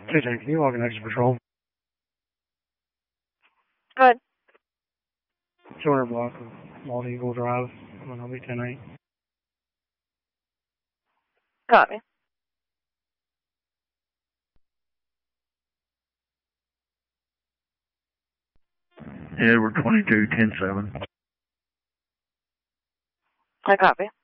JJ, can you log an extra patrol? Good. 200 block of Bald Eagle Drive, I'm on LB 10-8. Copy. Edward 22, 10-7. I copy.